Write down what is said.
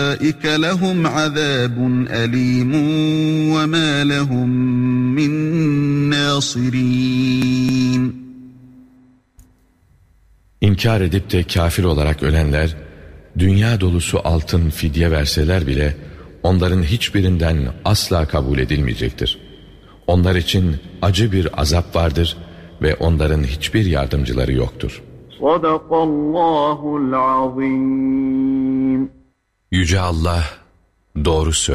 أُولَٰئِكَ لَهُمْ عَذَابٌ أَلِيمٌ وَمَا لَهُمْ مِنْ نَاصِرِينَ. İnkar edip de kafir olarak ölenler, dünya dolusu altın fidye verseler bile, onların hiçbirinden asla kabul edilmeyecektir. Onlar için acı bir azap vardır ve onların hiçbir yardımcıları yoktur. Sadakallahul azim. Yüce Allah doğru söylüyor.